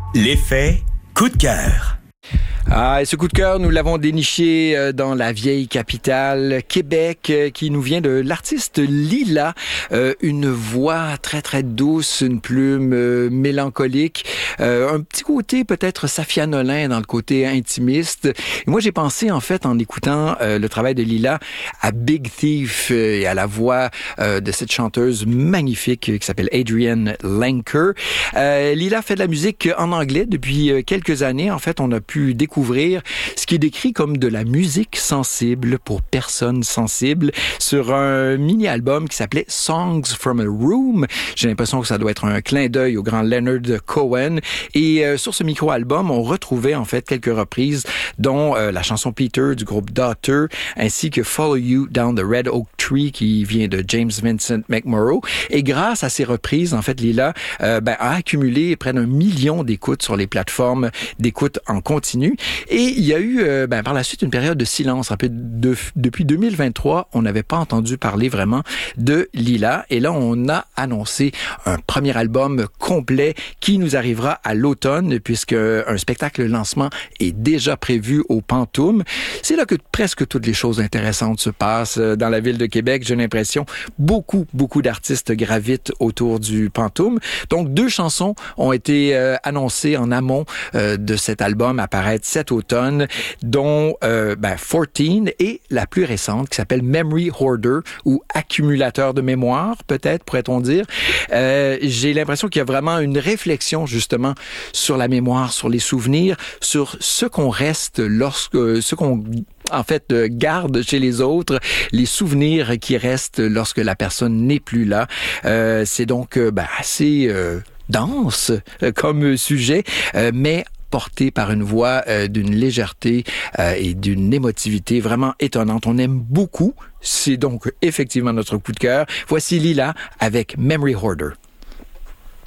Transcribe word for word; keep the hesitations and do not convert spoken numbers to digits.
L'effet coup de cœur. Ah, et ce coup de cœur, nous l'avons déniché euh, dans la vieille capitale, Québec, euh, qui nous vient de l'artiste Lila. Euh, une voix très, très douce, une plume euh, mélancolique, euh, un petit côté peut-être Safia Nolin dans le côté intimiste. Et moi, j'ai pensé, en fait, en écoutant euh, le travail de Lila, à Big Thief euh, et à la voix euh, de cette chanteuse magnifique qui s'appelle Adrienne Lenker. Euh, Lila fait de la musique en anglais depuis quelques années. En fait, on a pu découvrir ce qui est décrit comme de la musique sensible pour personnes sensibles sur un mini-album qui s'appelait Songs from a Room. J'ai l'impression que ça doit être un clin d'œil au grand Leonard Cohen. Et euh, sur ce micro-album, on retrouvait en fait quelques reprises, dont euh, la chanson Peter du groupe Daughter, ainsi que Follow You Down the Red Oak Tree qui vient de James Vincent McMorrow. Et grâce à ces reprises, en fait, Lila euh, ben, a accumulé près d'un million d'écoutes sur les plateformes d'écoute en continu. Et il y a eu euh, ben, par la suite une période de silence. Un peu de, depuis deux mille vingt-trois, on n'avait pas entendu parler vraiment de Lila. Et là, on a annoncé un premier album complet qui nous arrivera à l'automne, puisque un spectacle lancement est déjà prévu au Pantoum. C'est là que presque toutes les choses intéressantes se passent dans la ville de Québec. J'ai l'impression beaucoup, beaucoup d'artistes gravitent autour du Pantoum. Donc, deux chansons ont été euh, annoncées en amont euh, de cet album apparaître cet automne, dont euh, ben, quatorze et la plus récente qui s'appelle Memory Hoarder ou accumulateur de mémoire, peut-être pourrait-on dire. Euh, j'ai l'impression qu'il y a vraiment une réflexion justement sur la mémoire, sur les souvenirs, sur ce qu'on reste lorsque, ce qu'on en fait, euh, garde chez les autres, les souvenirs qui restent lorsque la personne n'est plus là. Euh, c'est donc euh, ben, assez euh, dense euh, comme sujet, euh, mais porté par une voix euh, d'une légèreté euh, et d'une émotivité vraiment étonnante. On aime beaucoup. C'est donc effectivement notre coup de cœur. Voici Lila avec Memory Hoarder.